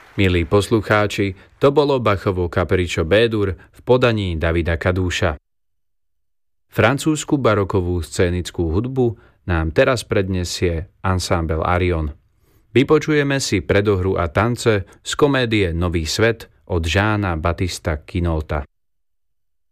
Milí poslucháči, to bolo Bachovo Capriccio B-dur v podaní Davida Kadúša. Francúzsku barokovú scénickú hudbu nám teraz predniesie Ensemble Arion. Vypočujeme si predohru a tance z komédie Nový svet od Jeana Baptista Quinaulta.